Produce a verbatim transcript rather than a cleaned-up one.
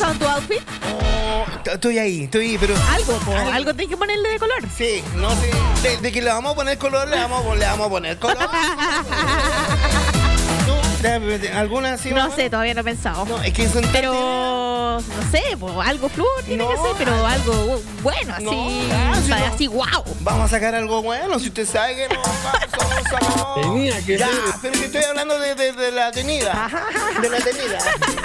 pensado en tu outfit? Oh, t- estoy ahí, estoy ahí, pero... Algo, po, algo tienes que ponerle de color. Sí, no sé. De, de que le vamos a poner color, le vamos, a- le vamos a poner color. ¿Tú? De- de- ¿Alguna así? No mamá? sé, todavía no he pensado. No, es que son tan- Pero, no sé, pues algo flúor tiene No, que ser, pero algo bueno, así, No, ah, sí, ¿sabes? no. Así, wow. Vamos a sacar algo bueno, si usted sabe que no vamos a... Tenía que Ya, ser. pero si estoy hablando de, de, de la avenida. De la avenida.